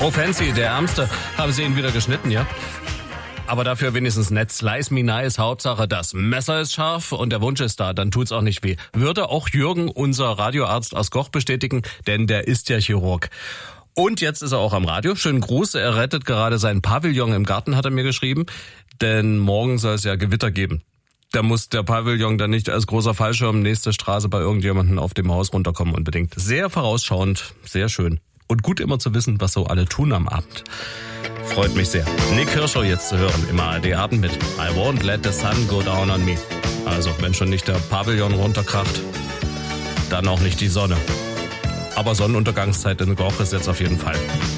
Oh, fancy, der Ärmste. Haben sie ihn wieder geschnitten, ja? Aber dafür wenigstens nett. Slice me nice. Hauptsache, das Messer ist scharf und der Wunsch ist da. Dann tut's auch nicht weh. Würde auch Jürgen, unser Radioarzt aus Goch, bestätigen, denn der ist ja Chirurg. Und jetzt ist er auch am Radio. Schönen Gruß. Er rettet gerade seinen Pavillon im Garten, hat er mir geschrieben. Denn morgen soll es ja Gewitter geben. Da muss der Pavillon dann nicht als großer Fallschirm nächste Straße bei irgendjemandem auf dem Haus runterkommen unbedingt. Sehr vorausschauend, sehr schön. Und gut immer zu wissen, was so alle tun am Abend. Freut mich sehr. Nick Hirscher jetzt zu hören im ARD Abend mit I won't let the sun go down on me. Also, wenn schon nicht der Pavillon runterkracht, dann auch nicht die Sonne. Aber Sonnenuntergangszeit in Goch ist jetzt auf jeden Fall.